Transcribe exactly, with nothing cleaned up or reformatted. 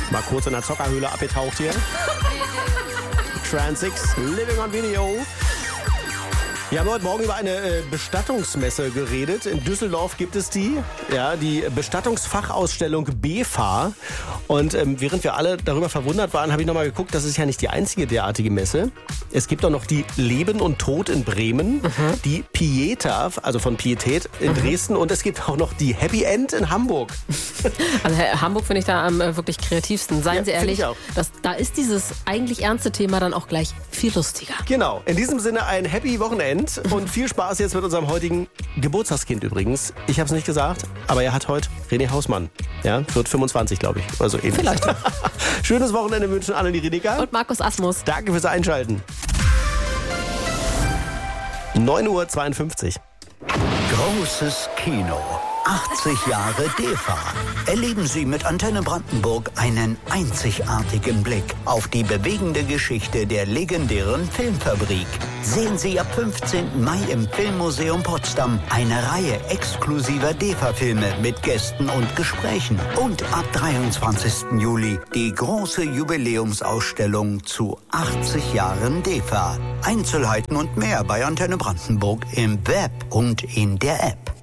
Mal kurz in der Zockerhöhle abgetaucht hier. Transix, Living on Video. Wir haben heute Morgen über eine äh, Bestattungsmesse geredet. In Düsseldorf gibt es die, ja, die Bestattungsfachausstellung B F A. Und ähm, während wir alle darüber verwundert waren, habe ich nochmal geguckt, das ist ja nicht die einzige derartige Messe. Es gibt auch noch die Leben und Tod in Bremen, mhm. die Pieta, also von Pietät in mhm. Dresden, und es gibt auch noch die Happy End in Hamburg. Also Hamburg finde ich da am äh, wirklich kreativsten. Seien ja, Sie ehrlich, das, da ist dieses eigentlich ernste Thema dann auch gleich viel lustiger. Genau, in diesem Sinne ein Happy Wochenende. Und viel Spaß jetzt mit unserem heutigen Geburtstagskind übrigens. Ich habe es nicht gesagt, aber er hat heute René Hausmann. Ja, wird fünfundzwanzig, glaube ich. Also ähnlich. Vielleicht. Schönes Wochenende wünschen Annelie Riediker. Und Markus Asmus. Danke fürs Einschalten. neun Uhr zweiundfünfzig. Großes Kino. achtzig Jahre D E F A. Erleben Sie mit Antenne Brandenburg einen einzigartigen Blick auf die bewegende Geschichte der legendären Filmfabrik. Sehen Sie ab fünfzehnten Mai im Filmmuseum Potsdam eine Reihe exklusiver D E F A-Filme mit Gästen und Gesprächen. Und ab dreiundzwanzigsten Juli die große Jubiläumsausstellung zu achtzig Jahren D E F A. Einzelheiten und mehr bei Antenne Brandenburg im Web und in der App.